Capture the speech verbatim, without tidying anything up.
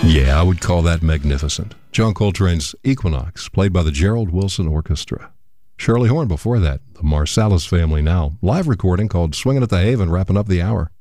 Yeah, I would call that magnificent. John Coltrane's Equinox, played by the Gerald Wilson Orchestra. Shirley Horn before that, the Marsalis Family Now, live recording called Swingin' at the Haven, wrapping up the hour.